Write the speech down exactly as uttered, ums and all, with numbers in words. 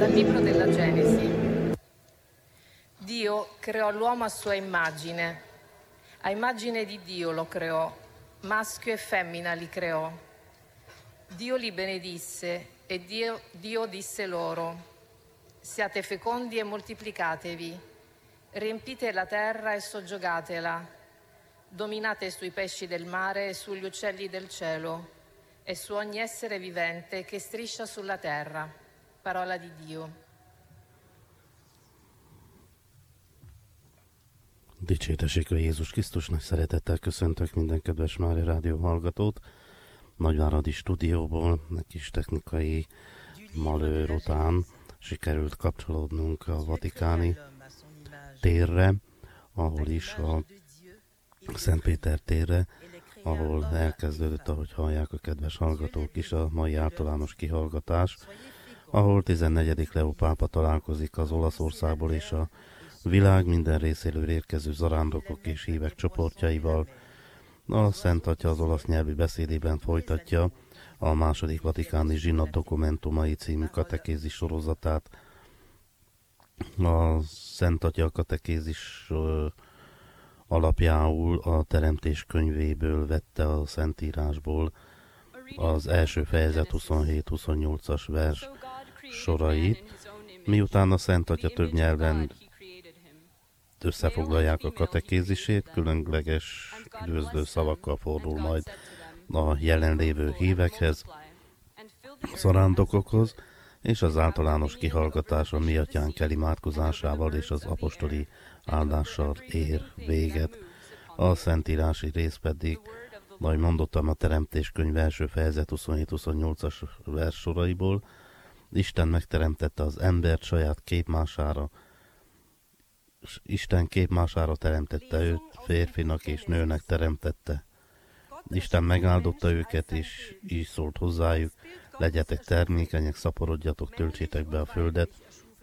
dal libro della Genesi. Dio creò l'uomo a sua immagine. A immagine di Dio lo creò, maschio e femmina li creò. Dio li benedisse e Dio, Dio disse loro: siate fecondi e moltiplicatevi, riempite la terra e soggiogatela, dominate sui pesci del mare e sugli uccelli del cielo e su ogni essere vivente che striscia sulla terra. Parola di Dio. Dicsértessék a Jézus Krisztus, nagy szeretettel köszöntök minden kedves Mária Rádió hallgatót. Nagyváradi stúdióból, egy kis technikai malőr után sikerült kapcsolódnunk a vatikáni térre, ahol is a Szent Péter térre, ahol elkezdődött, ahogy hallják a kedves hallgatók is, a mai általános kihallgatás, ahol tizennegyedik Leó pápa találkozik az Olaszországból és a világ minden részéről érkező zarándokok és hívek csoportjaival. A Szent Atya az olasz nyelvű beszédében folytatja a második vatikáni zsinat dokumentumai című katekézis sorozatát. A Szent Atya katekézis alapjául a Teremtés könyvéből vette a Szentírásból az első fejezet huszonhét-huszonnyolcas vers sorait, miután a Szent Atya több nyelven összefoglalják a katekézisét, különleges üdvözlő szavakkal fordul majd a jelenlévő hívekhez, zarándokokhoz, és az általános kihallgatás a Mi Atyánk imádkozásával és az apostoli áldással ér véget. A szentírási rész pedig, ahogy mondottam, a Teremtés könyv első fejezet huszonhét-huszonnyolcas vers soraiból: Isten megteremtette az embert saját képmására, Isten képmására teremtette őt, férfinak és nőnek teremtette. Isten megáldotta őket, és így szólt hozzájuk: legyetek termékenyek, szaporodjatok, töltsétek be a földet,